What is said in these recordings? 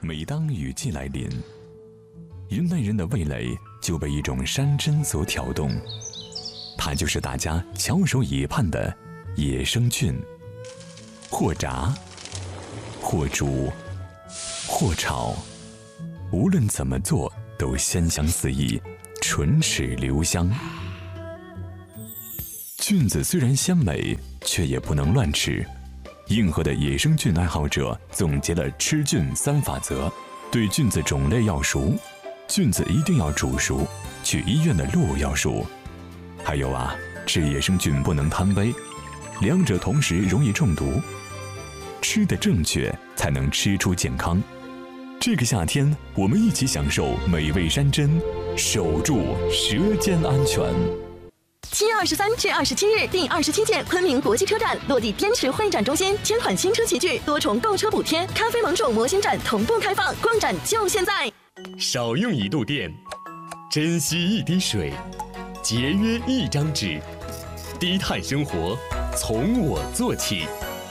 每当雨季来临，云南人的味蕾就被一种山珍所挑动，它就是大家翘首以盼的野生菌。或炸，或煮，或炒，无论怎么做都鲜香四溢，唇齿留香。菌子虽然鲜美，却也不能乱吃。硬核的野生菌爱好者总结了吃菌3法则：对菌子种类要熟，菌子一定要煮熟，去医院的路要熟。还有啊，吃野生菌不能贪杯，两者同时容易中毒。吃得正确，才能吃出健康。这个夏天，我们一起享受美味山珍，守住舌尖安全。 7月23至27日，第27届昆明国际车展落地滇池会展中心，1000款新车齐聚，多重购车补贴，咖啡盟主模型展同步开放，逛展就现在。 少用1度电，珍惜1滴水，节约1张纸，低碳生活从我做起。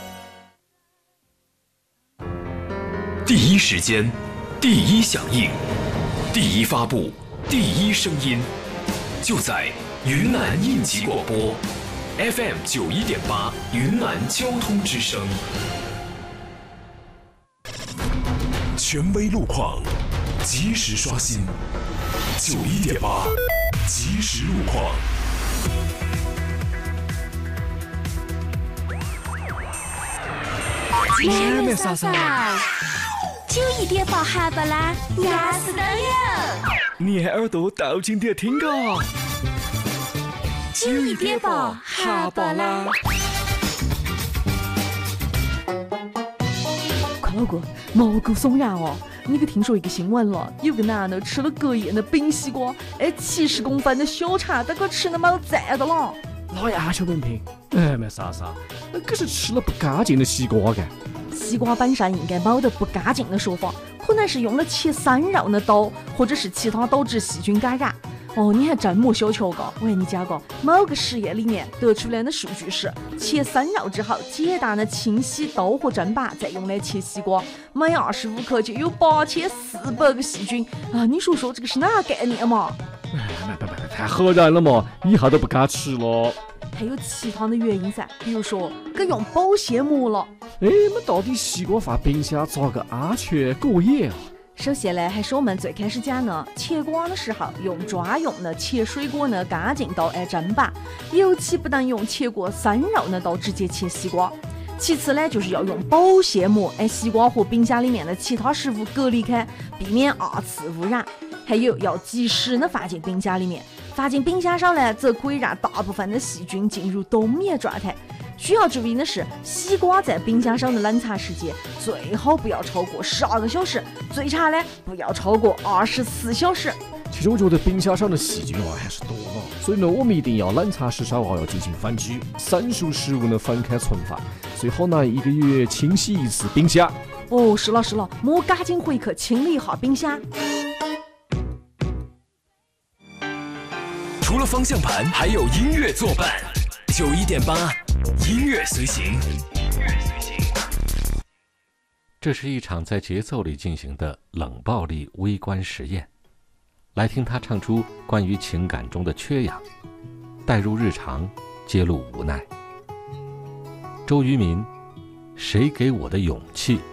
第一时间，第一响应，第一发布，第一声音，就在云南应急广播 FM 91.8云南交通之声。权威路况，及时刷新91.8即时路况。 妹妹嫂嫂，91.8哈巴啦，压死都有。 你耳朵倒进点听个。 91.8哈巴啦。 快老公，毛骨悚然哦！你可听说一个新闻了？有个男的吃了隔夜的冰西瓜，70公分的小肠，他可吃得没赞的了。 哪样小文凭？妹嫂嫂，可是吃了不干净的西瓜干。 西瓜本身应该没得不干净的说法，可能是用了切生肉的刀，或者是其他导致细菌感染。哦，你还真没小瞧过。我跟你讲过，某个实验里面得出来的数据是，切生肉之后，简单的清洗刀或砧板，再用来切西瓜，每25克就有8400个细菌啊！你说说这个是哪概念嘛？ 太吓人了嘛，以后都不敢吃了。 还有其他的原因噻，比如说给用保鲜膜了。 们到底西瓜放冰箱咋个安全过夜啊？ 首先呢，还是我们最开始讲的，切瓜的时候用专用的切水果的干净刀砧板，尤其不能用切过生肉的刀直接切西瓜。其次呢，就是要用保鲜膜，西瓜和冰箱里面的其他食物隔离开，避免二次污染。还有要及时的放进冰箱里面，放进冰箱上呢，则可以让大部分的细菌进入冬眠状态。需要注意的是，西瓜在冰箱上的冷藏时间最好不要超过12个小时，最差呢不要超过24小时。 其实我觉得冰箱上的细菌还是多了，所以呢，我们一定要冷藏时稍后要进行分居，生熟食物呢分开存放，最好呢1个月清洗1次冰箱。 哦，是了，莫赶紧回去清理一下冰箱。 除了方向盘，还有音乐作伴。91.8音乐随行。 这是一场在节奏里进行的冷暴力微观实验。来听他唱出关于情感中的缺氧，带入日常，揭露无奈。周渝民，谁给我的勇气？